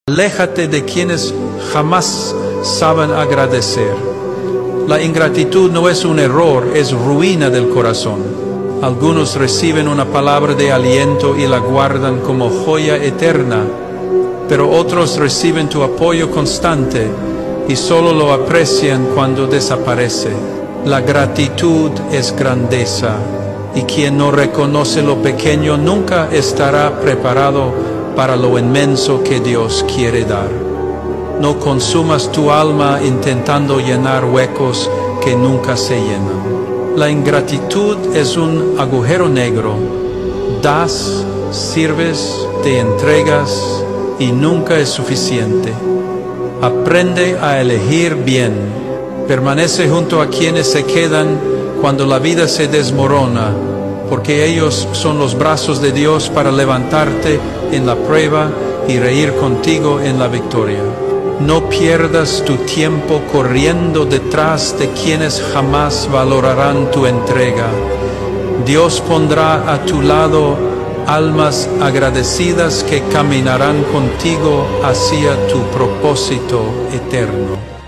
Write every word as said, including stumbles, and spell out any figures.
Aléjate de quienes jamás saben agradecer. La ingratitud no es un error, es ruina del corazón. Algunos reciben una palabra de aliento y la guardan como joya eterna, pero otros reciben tu apoyo constante y solo lo aprecian cuando desaparece. La gratitud es grandeza, y quien no reconoce lo pequeño nunca estará preparado para lo inmenso que Dios quiere dar. No consumas tu alma intentando llenar huecos que nunca se llenan. La ingratitud es un agujero negro. Das, sirves, te entregas y nunca es suficiente. Aprende a elegir bien. Permanece junto a quienes se quedan cuando la vida se desmorona, porque ellos son los brazos de Dios para levantarte en la prueba y reír contigo en la victoria. No pierdas tu tiempo corriendo detrás de quienes jamás valorarán tu entrega. Dios pondrá a tu lado almas agradecidas que caminarán contigo hacia tu propósito eterno.